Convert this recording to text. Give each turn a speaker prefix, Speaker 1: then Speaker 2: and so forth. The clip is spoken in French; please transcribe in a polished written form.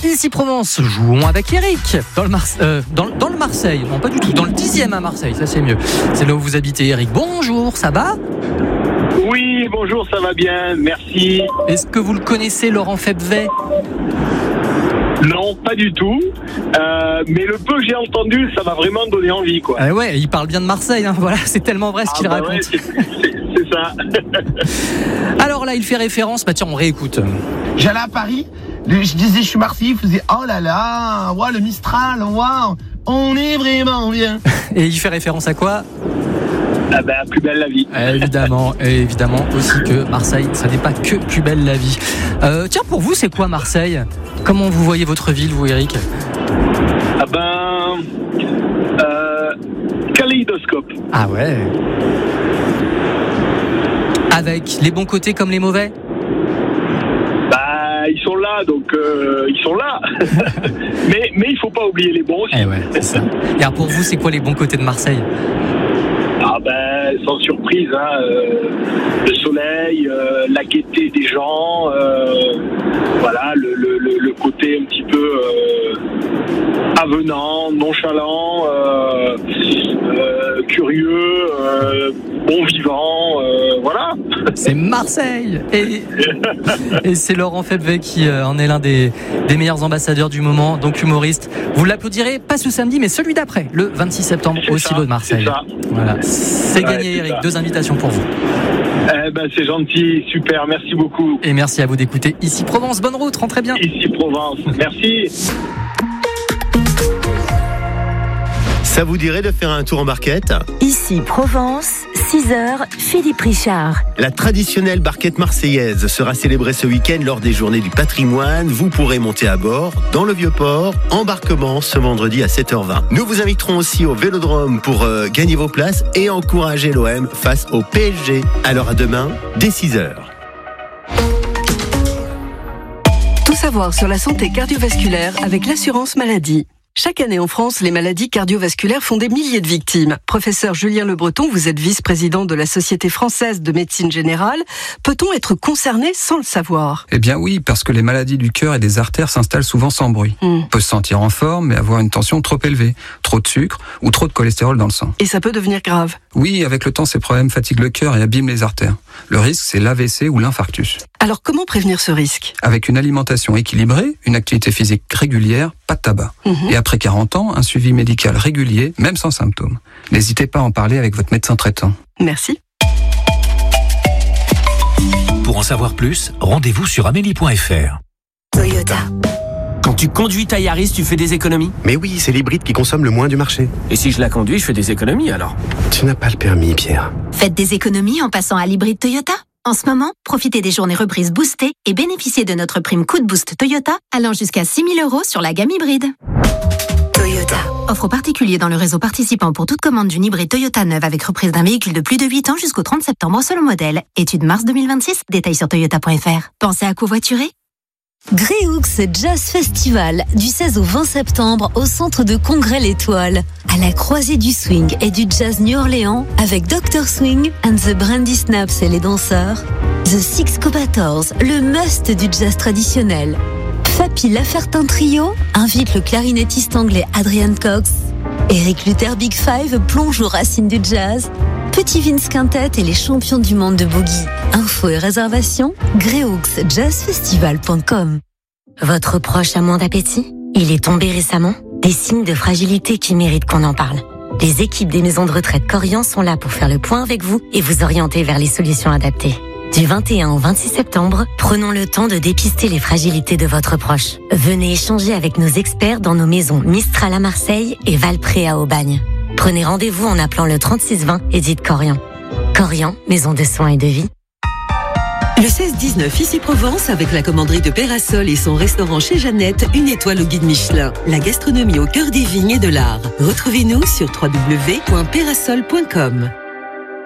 Speaker 1: Ici Provence, jouons avec Eric dans le Marseille. Non, pas du tout, dans le 10e à Marseille, ça c'est mieux. C'est là où vous habitez, Eric. Bonjour, ça va ?
Speaker 2: Oui, bonjour, ça va bien, merci.
Speaker 1: Est-ce que vous le connaissez, Laurent Febvret ?
Speaker 2: Non, pas du tout. Mais le peu que j'ai entendu, ça m'a vraiment donné envie, quoi.
Speaker 1: Ah ouais, il parle bien de Marseille, hein. Voilà, c'est tellement vrai ce qu'il raconte.
Speaker 2: Ouais, c'est ça.
Speaker 1: Alors là, il fait référence, tiens, on réécoute.
Speaker 3: J'allais à Paris, je disais je suis Marseillais, il faisait oh là là, ouais, le Mistral, wow, on est vraiment bien.
Speaker 1: Et il fait référence à quoi ?
Speaker 2: Ah ben, plus belle la vie.
Speaker 1: Évidemment aussi que Marseille, ça n'est pas que plus belle la vie. Tiens, pour vous, c'est quoi Marseille ? Comment vous voyez votre ville, vous, Eric ?
Speaker 2: Ah ben, kaléidoscope.
Speaker 1: Ah ouais. Avec les bons côtés comme les mauvais ?
Speaker 2: Bah, ils sont là, donc ils sont là. mais il faut pas oublier les bons aussi.
Speaker 1: Eh ouais, c'est ça. Et alors pour vous, c'est quoi les bons côtés de Marseille ?
Speaker 2: Ah ben, sans surprise, hein, le soleil, la gaieté des gens, voilà, le côté un petit peu avenant, nonchalant, curieux, bon vivant, voilà.
Speaker 1: C'est Marseille et c'est Laurent Febvret qui en est l'un des meilleurs ambassadeurs du moment, donc humoriste. Vous l'applaudirez pas ce samedi, mais celui d'après, le 26 septembre au Silo de Marseille.
Speaker 2: C'est ça.
Speaker 1: Voilà, c'est gagné, Eric. 2 invitations pour vous.
Speaker 2: Eh ben, c'est gentil, super, merci beaucoup.
Speaker 1: Et merci à vous d'écouter Ici Provence. Bonne route, rentrez bien.
Speaker 2: Ici Provence, merci.
Speaker 4: Ça vous dirait de faire un tour en barquette ?
Speaker 5: Ici Provence, 6h, Philippe Richard.
Speaker 4: La traditionnelle barquette marseillaise sera célébrée ce week-end lors des Journées du patrimoine. Vous pourrez monter à bord dans le Vieux-Port. Embarquement ce vendredi à 7h20. Nous vous inviterons aussi au Vélodrome pour gagner vos places et encourager l'OM face au PSG. Alors à demain, dès 6h.
Speaker 6: Tout savoir sur la santé cardiovasculaire avec l'assurance maladie. Chaque année en France, les maladies cardiovasculaires font des milliers de victimes. Professeur Julien Le Breton, vous êtes vice-président de la Société française de médecine générale. Peut-on être concerné sans le savoir ?
Speaker 7: Eh bien oui, parce que les maladies du cœur et des artères s'installent souvent sans bruit. On peut se sentir en forme, mais avoir une tension trop élevée, trop de sucre ou trop de cholestérol dans le sang.
Speaker 6: Et ça peut devenir grave ?
Speaker 7: Oui, avec le temps, ces problèmes fatiguent le cœur et abîment les artères. Le risque, c'est l'AVC ou l'infarctus.
Speaker 6: Alors comment prévenir ce risque ?
Speaker 7: Avec une alimentation équilibrée, une activité physique régulière, pas de tabac. Et après 40 ans, un suivi médical régulier, même sans symptômes. N'hésitez pas à en parler avec votre médecin traitant.
Speaker 6: Merci.
Speaker 8: Pour en savoir plus, rendez-vous sur amélie.fr.
Speaker 5: Toyota.
Speaker 9: Quand tu conduis ta Yaris, tu fais des économies ?
Speaker 4: Mais oui, c'est l'hybride qui consomme le moins du marché.
Speaker 9: Et si je la conduis, je fais des économies alors ?
Speaker 4: Tu n'as pas le permis, Pierre.
Speaker 5: Faites des économies en passant à l'hybride Toyota. En ce moment, profitez des journées reprises boostées et bénéficiez de notre prime Coup de Boost Toyota allant jusqu'à 6 000 € sur la gamme hybride. Toyota. Offre aux particuliers dans le réseau participant pour toute commande d'une hybride Toyota neuve avec reprise d'un véhicule de plus de 8 ans jusqu'au 30 septembre selon modèle. Étude mars 2026, détails sur toyota.fr. Pensez à covoiturer ?
Speaker 10: Gréoux Jazz Festival, du 16 au 20 septembre au centre de congrès L'Étoile. À la croisée du swing et du jazz New Orleans avec Dr. Swing and the Brandy Snaps et les danseurs. The Six Cobators, le must du jazz traditionnel. Fapi Lafertin Trio invite le clarinettiste anglais Adrian Cox. Eric Luther Big Five plonge aux racines du jazz. Petit Vince Quintet et les champions du monde de boogie. Infos et réservations, greuxjazzfestival.com.
Speaker 5: Votre proche a moins d'appétit ? Il est tombé récemment ? Des signes de fragilité qui méritent qu'on en parle. Les équipes des maisons de retraite Corian sont là pour faire le point avec vous et vous orienter vers les solutions adaptées. Du 21 au 26 septembre, prenons le temps de dépister les fragilités de votre proche. Venez échanger avec nos experts dans nos maisons Mistral à Marseille et Valpré à Aubagne. Prenez rendez-vous en appelant le 3620 et dites Corian. Corian, maison de soins et de vie.
Speaker 6: Le 16-19 Ici Provence avec la commanderie de Pérasol et son restaurant chez Jeannette, 1 étoile au guide Michelin. La gastronomie au cœur des vignes et de l'art. Retrouvez-nous sur www.pérasol.com.